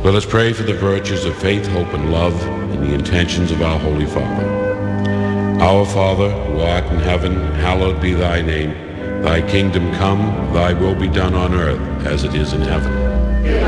Let us pray for the virtues of faith, hope, and love in the intentions of our Holy Father. Our Father, who art in heaven, hallowed be thy name. Thy kingdom come, thy will be done on earth as it is in heaven.